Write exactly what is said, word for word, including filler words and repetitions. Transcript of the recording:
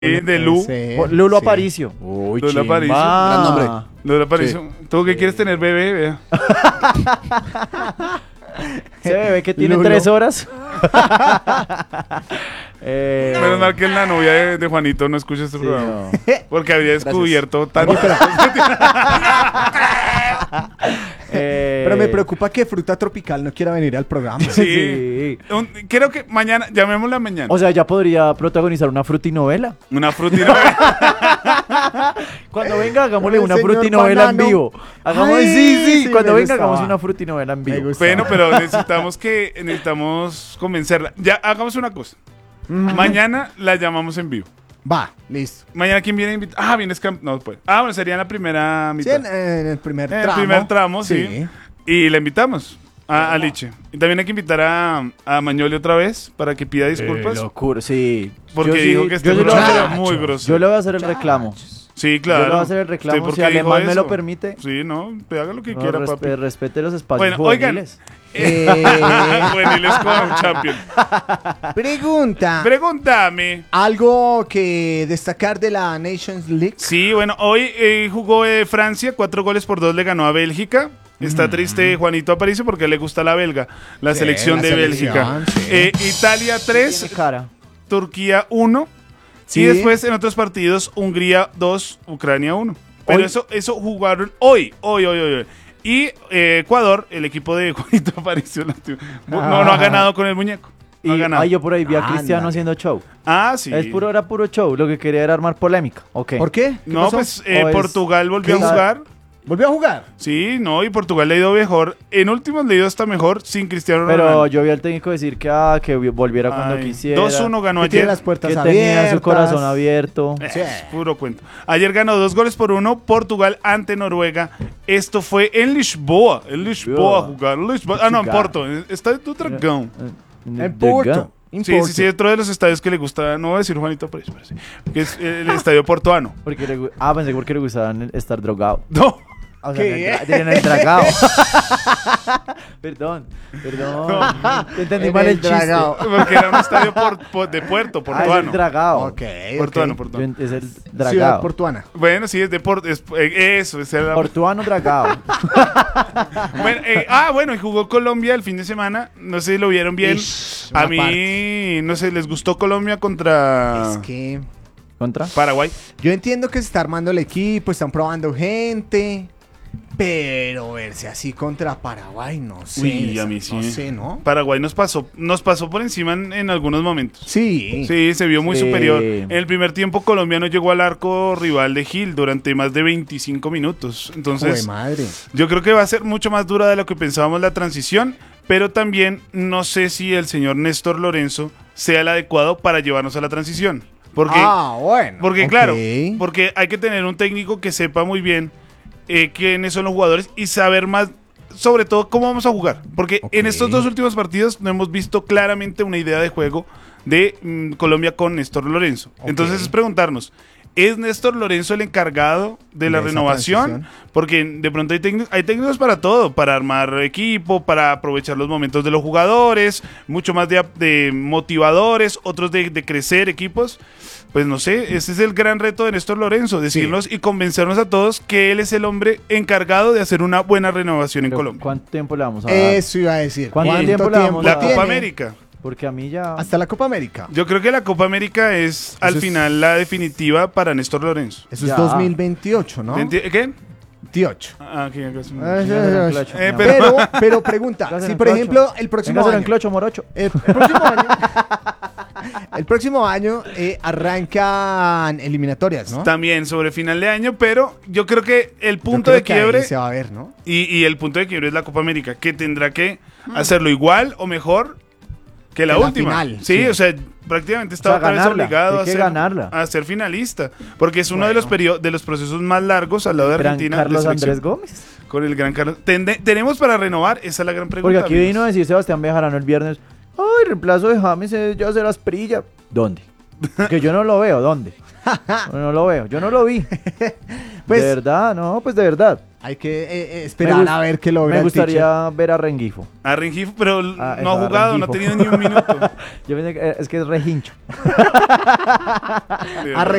de Lu. Sí, Lulo sí. Aparicio. Uy, Lulo chimba. Aparicio. Gran nombre. Lulo Aparicio. ¿Tú qué quieres tener, bebé? Vea. Se ve que tiene Lulo. tres horas. eh, Menos mal que la novia de, de Juanito no escucha este sí, programa. no. Porque habría descubierto tanto. Eh, Pero me preocupa que Fruta Tropical no quiera venir al programa. Sí. Sí. Un- creo que mañana, llamémosla mañana. O sea, ya podría protagonizar una frutinovela. Una frutina. Cuando venga, hagámosle El una señor frutinovela en Banano. vivo. Hagamos, Ay, sí, sí, sí, cuando me venga, gustaba. hagamos una frutinovela en Me vivo. gusta. Bueno, pero necesitamos que necesitamos convencerla. Ya, hagamos una cosa. Mañana la llamamos en vivo. Va, listo. Mañana, ¿quién viene a invitar? Ah, viene Scam. No, pues. Ah, bueno, sería en la primera Sí, mitad. en, en el primer En el tramo. primer tramo, sí. Sí. Y la invitamos a, a Liche. Y también hay que invitar a, a Mañoli otra vez para que pida disculpas. Qué locura, sí. Porque Yo sí- dijo que este yo sí le voy a programa hacer- era muy Yo grosero. le voy a hacer el reclamo. Sí, Yo claro. le voy a hacer el ¿Usted reclamo por si qué dijo Alemán me lo eso? permite. Sí, no, pe- haga lo que No, quiera, respe- papi. respete los espacios Bueno, oigan. juveniles. Eh, Juveniles con Champion. pregunta. Pregúntame. ¿Algo que destacar de la Nations League? Sí, bueno, hoy eh, jugó eh, Francia, cuatro goles por dos le ganó a Bélgica. Está triste Juanito Aparicio porque le gusta la belga, la Sí, selección la de selección, Bélgica. sí. Eh, Italia Tiene tres, cara. Turquía uno. Sí. Y después en otros partidos, Hungría dos, Ucrania uno. Pero Hoy- eso, eso jugaron hoy, hoy, hoy, hoy. hoy. Y eh, Ecuador, el equipo de Juanito Aparicio, no, no, no ha ganado con el muñeco. No ha Y ganado. ay, yo por ahí vi a Ándale. Cristiano haciendo show. Ah, sí. Es puro, era puro show. Lo que quería era armar polémica. Ok. ¿Por qué? ¿Qué No, pasó? pues eh, ¿O es- Portugal volvió a ¿Qué? jugar. ¿Volvió a jugar? Sí, no, y Portugal le ha ido mejor. En últimos le ha ido hasta mejor sin Cristiano Pero Ronaldo. yo vi al técnico decir que, ah, que volviera cuando Ay, quisiera. dos uno ganó Que tiene ayer. las puertas Que abiertas. tenía su corazón abierto. Eh, Sí. Puro cuento. Ayer ganó dos goles por uno Portugal ante Noruega. Esto fue en Lisboa. En Lisboa Lisboa. jugar. Lisboa. Ah, no, en Jugar. Porto. Está do Dragão. En Porto. En Sí, sí, sí, otro de los estadios que le gusta, no voy a decir Juanito, pero pero sí, que es el estadio portuano. Porque le, gu- ah, pensé porque le gustaban estar drogado. No, O sea, ¿Qué? en el, dra- en el dragado. Perdón, perdón. Te entendí En mal el el chiste. dragao. porque era un estadio por- por- de puerto, Ah, es el portuano. dragao. Ok, Portuano, ok. portuano. Yo en- Es el Ciudad dragao. portuana. Bueno, sí, es de por, es- eh, eso, es el- Portuano dragao. Bueno, eh, ah, bueno, y jugó Colombia el fin de semana. No sé si lo vieron bien. Ish, A una mí, parte. no sé, ¿les gustó Colombia contra Es que ¿Contra? Paraguay? yo entiendo que se está armando el equipo, están probando gente, pero verse así contra Paraguay, no sé. Uy, a esa- mí sí. No sé, ¿no? Paraguay nos pasó, nos pasó por encima en, en algunos momentos. Sí. Sí, se vio muy Sí. superior. En el primer tiempo Colombia no llegó al arco rival de Gil durante más de veinticinco minutos. Entonces, Jue madre. yo creo que va a ser mucho más dura de lo que pensábamos la transición, pero también no sé si el señor Néstor Lorenzo sea el adecuado para llevarnos a la transición. Porque, ah, bueno. porque ok. claro, porque hay que tener un técnico que sepa muy bien eh, quiénes son los jugadores y saber más, sobre todo, cómo vamos a jugar. Porque Ok. en estos dos últimos partidos no hemos visto claramente una idea de juego de mm, Colombia con Néstor Lorenzo. Ok. Entonces es preguntarnos, ¿es Néstor Lorenzo el encargado de la De esa renovación? transición. Porque de pronto hay técnicos, hay técnicos para todo, para armar equipo, para aprovechar los momentos de los jugadores, mucho más de, de motivadores, otros de, de crecer equipos. Pues no sé, ese es el gran reto de Néstor Lorenzo, decirnos y convencernos a todos que él es el hombre encargado de hacer una buena renovación en Pero, Colombia. ¿cuánto tiempo le vamos a dar? Eso iba a decir. ¿Cuánto tiempo le vamos a La dar? Copa tiene? América. Porque a mí ya... Hasta la Copa América. Yo creo que la Copa América es al es- final la definitiva para Néstor Lorenzo. Eso Ya. es dos mil veintiocho, ¿no? ¿Enti- ¿Qué? veintiocho. Ah, aquí, acá sí. Ay, Véngaselo ay, en ay. clocho, Eh, mi pero- amor. Pero, pero pregunta, Véngaselo si en por clocho. ejemplo el próximo Véngaselo en año, clocho, morocho. eh, el próximo año, el próximo año eh, arrancan eliminatorias, ¿no? También sobre final de año, pero yo creo que el Yo punto creo de que ahí quiebre se va a ver, ¿no? y, y el punto de quiebre es la Copa América, que tendrá que hacerlo igual o mejor que la Que la última. final, sí, sí. o sea, prácticamente está O sea, otra vez ganarla, obligado a hay que ser, ganarla. a ser finalista, porque es uno de los perio- de los procesos más largos al lado de Gran Argentina. de Carlos selección. Andrés Gómez. Con el gran Carlos. Tende- tenemos para renovar, esa es la gran pregunta. Porque aquí amigos. vino a decir Sebastián Bejarano el viernes, ay, reemplazo de James es ya será Asprilla. ¿Dónde? Que yo no lo veo, ¿dónde? No, no lo veo, yo no lo vi. Pues- de verdad, no, pues de verdad. Hay que eh, eh, esperar Me gust- a ver qué logra Me el teacher. gustaría ver a Rengifo. A Rengifo, pero Ah, no eso, ha jugado, no ha Rengifo. tenido ni un minuto. Yo pensé que eh, es que es rehincho. A